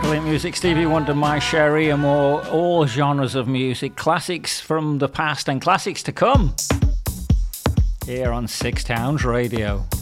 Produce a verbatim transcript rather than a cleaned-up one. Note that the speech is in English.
Brilliant music. Stevie Wonder, My Sherry, and more, all genres of music. Classics from the past and classics to come. Here on Six Towns Radio.